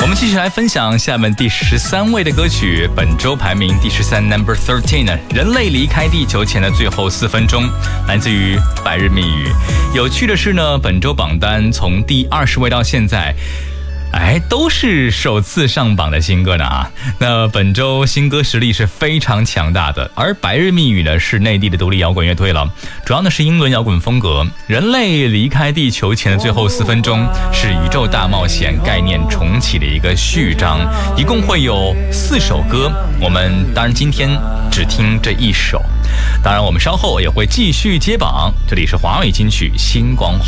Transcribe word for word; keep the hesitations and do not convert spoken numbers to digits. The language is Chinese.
们继续来分享下面第十三位的歌曲，本周排名第十三 number thirteen 呢，人类离开地球前的最后四分钟，来自于百日密语。有趣的是呢，本周榜单从第二十位到现在，哎，都是首次上榜的新歌呢啊！那本周新歌实力是非常强大的，而百日密语呢是内地的独立摇滚乐队了，主要呢是英伦摇滚风格。人类离开地球前的最后四分钟是宇宙大冒险概念重启的一个序章，一共会有四首歌，我们当然今天只听这一首，当然我们稍后也会继续接榜。这里是华语金曲星光